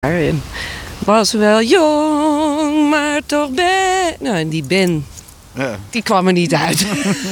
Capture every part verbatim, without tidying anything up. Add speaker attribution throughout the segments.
Speaker 1: En was wel jong, maar toch ben... Nou, en die Ben, ja. Die kwam er niet uit.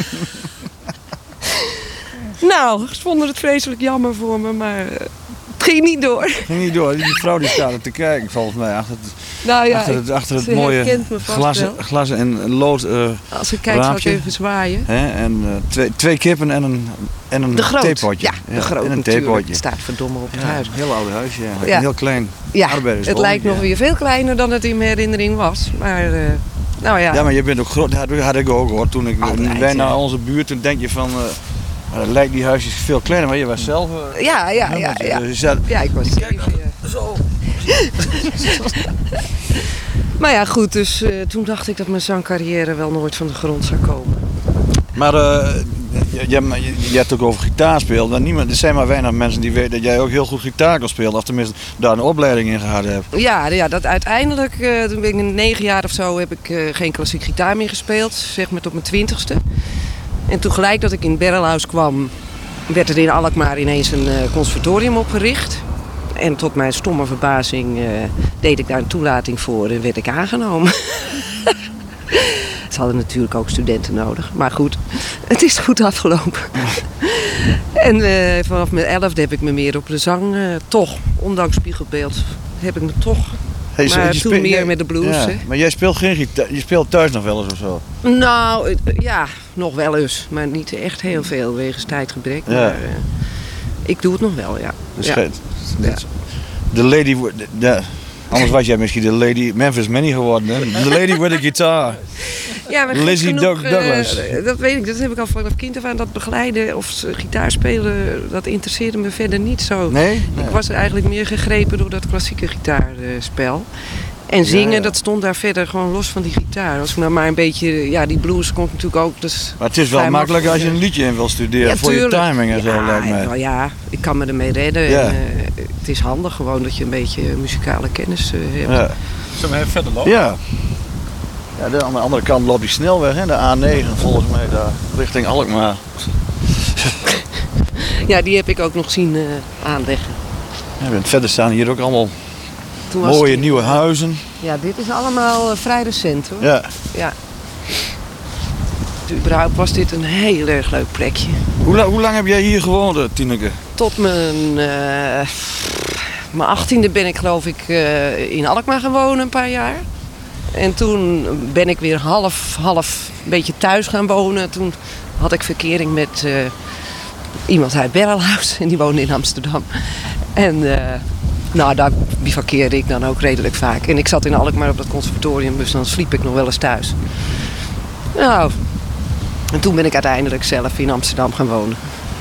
Speaker 1: Nou, ze vonden het vreselijk jammer voor me, maar uh, het ging niet door. Het
Speaker 2: ging niet door. Die vrouw die staat er te kijken, volgens mij, achter het,
Speaker 1: nou ja,
Speaker 2: achter het, achter het
Speaker 1: ik,
Speaker 2: mooie glas, glas en lood uh,
Speaker 1: Als ik kijk, zal ik even zwaaien.
Speaker 2: Hè? En uh, twee, twee kippen en een, en een theepotje.
Speaker 1: Ja, de ja, groot en een theepotje. Het staat verdomme op het
Speaker 2: ja,
Speaker 1: huis.
Speaker 2: Een heel oud huis, ja. ja. Heel klein.
Speaker 1: Ja, het lijkt nog ja. weer veel kleiner dan het in mijn herinnering was. Maar, uh, nou ja.
Speaker 2: Ja, maar je bent ook groot. Dat had ik ook hoor. Toen ik
Speaker 1: Altijd,
Speaker 2: wij naar
Speaker 1: ja.
Speaker 2: onze buurt, toen denk je van... Uh, Uh, lijkt die huisjes veel kleiner, maar je was zelf... Uh,
Speaker 1: ja, ja, ja. Ja,
Speaker 2: dus zat,
Speaker 1: ja ik was zeven. Ja. Zo. Maar ja, goed, dus uh, toen dacht ik dat mijn zangcarrière wel nooit van de grond zou komen.
Speaker 2: Maar uh, je, je, je hebt ook over gitaar spelen. Niemand, er zijn maar weinig mensen die weten dat jij ook heel goed gitaar kan spelen. Of tenminste daar een opleiding in gehad hebt.
Speaker 1: Ja, ja dat uiteindelijk, uh, toen ben ik in negen jaar of zo, heb ik uh, geen klassiek gitaar meer gespeeld. Zeg maar tot mijn twintigste. En toen gelijk dat ik in Berrelhuis kwam, werd er in Alkmaar ineens een uh, conservatorium opgericht. En tot mijn stomme verbazing uh, deed ik daar een toelating voor en werd ik aangenomen. Ze hadden natuurlijk ook studenten nodig. Maar goed, het is goed afgelopen. En uh, vanaf mijn elfde heb ik me meer op de zang, uh, toch, ondanks spiegelbeeld, heb ik me toch... Hey, maar je toen speelt, meer met de blues.
Speaker 2: Ja,
Speaker 1: hè.
Speaker 2: Maar jij speelt geen gitaar, je speelt thuis nog wel eens of zo?
Speaker 1: Nou, ja, nog wel eens. Maar niet echt heel veel wegens tijdgebrek. Ja. Maar uh, ik doe het nog wel, ja.
Speaker 2: Dat is
Speaker 1: ja.
Speaker 2: Geen, ja. De lady... De, de, anders was jij misschien de lady... Memphis Minnie geworden, hè? De lady with a guitar.
Speaker 1: Ja, maar
Speaker 2: Lizzie
Speaker 1: genoeg,
Speaker 2: Douglas.
Speaker 1: Uh, dat weet ik, dat heb ik al vanaf kind af aan. Dat begeleiden of gitaar spelen, dat interesseerde me verder niet zo.
Speaker 2: Nee? nee.
Speaker 1: Ik was er eigenlijk meer gegrepen door dat klassieke gitaarspel. En zingen, ja, ja. dat stond daar verder gewoon los van die gitaar. Als ik nou maar een beetje, ja, die blues komt natuurlijk ook. Dus
Speaker 2: maar het is wel makkelijk als je een liedje in wil studeren, ja, voor tuurlijk. Je timing en ja, zo, lijkt mij.
Speaker 1: Nou ja, ik kan me ermee redden. Ja. En, uh, het is handig gewoon dat je een beetje muzikale kennis uh, hebt.
Speaker 2: Ja.
Speaker 3: Zullen we even verder lopen?
Speaker 2: Ja. Ja, de, aan de andere kant loopt die snelweg, hè, de A negen volgens mij, daar richting Alkmaar.
Speaker 1: Ja, die heb ik ook nog zien uh, aanleggen.
Speaker 2: Ja, verder staan hier ook allemaal mooie die, nieuwe huizen.
Speaker 1: Ja, dit is allemaal uh, vrij recent hoor.
Speaker 2: Ja.
Speaker 1: Ja. Überhaupt was dit een heel erg leuk plekje.
Speaker 2: Hoe, la hoe lang heb jij hier gewoond, Tineke?
Speaker 1: Tot mijn, uh, mijn achttiende ben ik geloof ik uh, in Alkmaar gaan wonen een paar jaar. En toen ben ik weer half, half een beetje thuis gaan wonen. Toen had ik verkering met uh, iemand uit Berrelhuis en die woonde in Amsterdam. En uh, nou, daar bivakkeerde ik dan ook redelijk vaak. En ik zat in Alkmaar op dat conservatorium, dus dan sliep ik nog wel eens thuis. Nou, en toen ben ik uiteindelijk zelf in Amsterdam gaan wonen.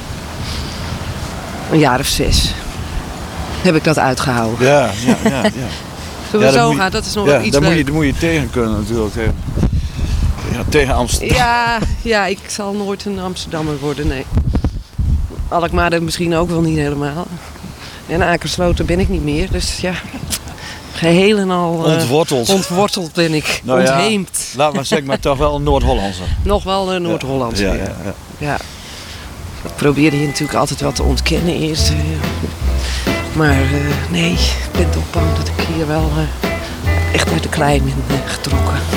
Speaker 1: Een jaar of zes heb ik dat uitgehouden.
Speaker 2: Ja, ja, ja. ja.
Speaker 1: Zullen we ja, zo gaan? Dat is nog
Speaker 2: ja,
Speaker 1: wel iets
Speaker 2: daar
Speaker 1: leuk.
Speaker 2: Moet je, daar moet je tegen kunnen natuurlijk. Tegen, ja, tegen Amsterdam.
Speaker 1: Ja, ja, ik zal nooit een Amsterdammer worden, nee. Alkmaar misschien ook wel niet helemaal. En Akersloten ben ik niet meer, dus ja... Geheel en al... Uh,
Speaker 2: ontworteld.
Speaker 1: Ontworteld ben ik.
Speaker 2: Nou
Speaker 1: ontheemd.
Speaker 2: Ja, laat maar zeggen, maar toch wel een Noord-Hollandse.
Speaker 1: Nog wel een Noord-Hollandse, ja, ja, ja. ja. ja. Ik probeerde je natuurlijk altijd wel te ontkennen eerst. Maar uh, nee, ik ben toch bang dat ik hier wel uh, echt uit de klei ben uh, getrokken.